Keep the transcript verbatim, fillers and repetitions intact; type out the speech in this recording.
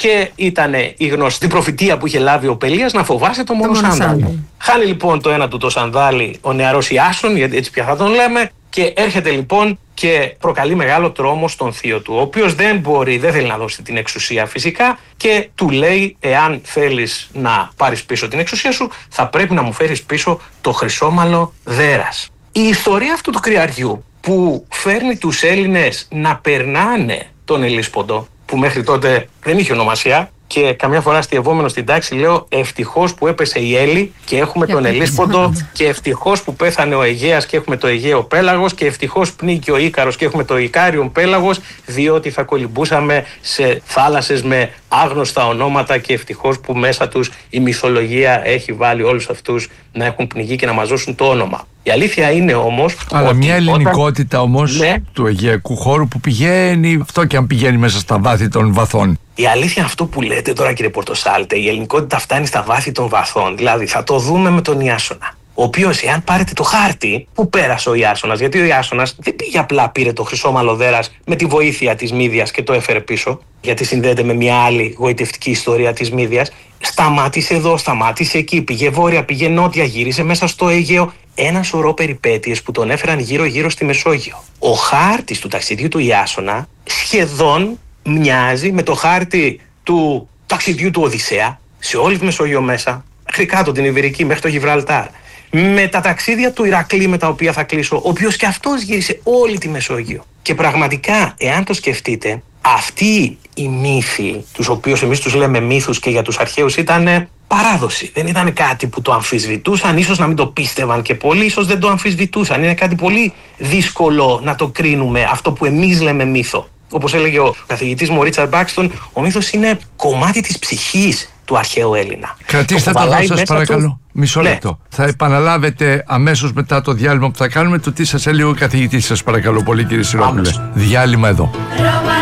και ήταν η γνωστή προφητεία που είχε λάβει ο Πελίας να φοβάσαι το μόνο σανδάλι. Χάνει λοιπόν το ένα του το σανδάλι ο νεαρός Ιάσον, γιατί έτσι πια θα τον λέμε, και έρχεται λοιπόν και προκαλεί μεγάλο τρόμο στον θείο του, ο οποίος δεν μπορεί, δεν θέλει να δώσει την εξουσία φυσικά και του λέει, εάν θέλεις να πάρεις πίσω την εξουσία σου, θα πρέπει να μου φέρεις πίσω το χρυσόμαλο δέρας. Η ιστορία αυτού του κρυαριού που φέρνει τους Έλληνες να περνάνε τον Ελλίσποντο, που μέχρι τότε δεν είχε ονομασία, και καμιά φορά αστειευόμενο στην τάξη λέω ευτυχώς που έπεσε η Έλλη και έχουμε τον Ελλίσποντο, και ευτυχώς που πέθανε ο Αιγαίας και έχουμε το Αιγαίο πέλαγος, και ευτυχώς πνίγηκε ο Ίκαρος και έχουμε το Ικάριον πέλαγος, διότι θα κολυμπούσαμε σε θάλασσες με άγνωστα ονόματα, και ευτυχώς που μέσα τους η μυθολογία έχει βάλει όλους αυτούς να έχουν πνιγεί και να μας δώσουν το όνομα. Η αλήθεια είναι όμως. Αλλά ότι μια ελληνικότητα όταν... όμως ναι, του αιγαιακού χώρου που πηγαίνει, αυτό και αν πηγαίνει μέσα στα βάθη των βαθών. Η αλήθεια είναι αυτό που λέτε τώρα, κύριε Πορτοσάλτε, η ελληνικότητα φτάνει στα βάθη των βαθών. Δηλαδή θα το δούμε με τον Ιάσονα, ο οποίος, εάν πάρετε το χάρτη που πέρασε ο Ιάσονας, γιατί ο Ιάσονας δεν πήγε απλά πήρε το χρυσόμαλο δέρας με τη βοήθεια της Μύδιας και το έφερε πίσω, γιατί συνδέεται με μια άλλη γοητευτική ιστορία της Μύδιας. Σταμάτησε εδώ, σταμάτησε εκεί, πήγε βόρεια, πήγε νότια, γύρισε μέσα στο Αιγαίο. Ένα σωρό περιπέτειες που τον έφεραν γύρω-γύρω στη Μεσόγειο. Ο χάρτης του ταξιδιού του Ιάσονα σχεδόν μοιάζει με το χάρτη του ταξιδιού του Οδυσσέα σε όλη τη Μεσόγειο μέσα, μέχρι κάτω την Ιβηρική, μέχρι το Γιβραλτάρ. Με τα ταξίδια του Ηρακλή με τα οποία θα κλείσω, ο οποίος και αυτός γύρισε όλη τη Μεσόγειο. Και πραγματικά, εάν το σκεφτείτε, αυτοί οι μύθοι, τους οποίους εμείς τους λέμε μύθους και για τους αρχαίους, ήταν παράδοση. Δεν ήταν κάτι που το αμφισβητούσαν, ίσως να μην το πίστευαν και πολλοί, ίσως δεν το αμφισβητούσαν. Είναι κάτι πολύ δύσκολο να το κρίνουμε, αυτό που εμείς λέμε μύθο. Όπως έλεγε ο καθηγητής μου ο Ρίτσαρντ Μπάξτον, ο μύθος είναι κομμάτι της ψυχής του αρχαίου Έλληνα. Κρατήστε το εδώ σας παρακαλώ. Του... Μισό ναι. λεπτό. Θα επαναλάβετε αμέσως μετά το διάλειμμα που θα κάνουμε το τι σας έλεγε ο καθηγητής σας, παρακαλώ πολύ, κύριε Σιρόπουλε. Διάλειμμα εδώ.